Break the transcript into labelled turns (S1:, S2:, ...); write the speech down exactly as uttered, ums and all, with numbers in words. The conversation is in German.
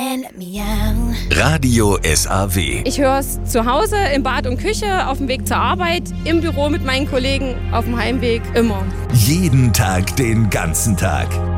S1: and let me out.
S2: Radio S A W.
S3: Ich höre es zu Hause, im Bad und Küche, auf dem Weg zur Arbeit, im Büro mit meinen Kollegen, auf dem Heimweg, immer.
S2: Jeden Tag, den ganzen Tag.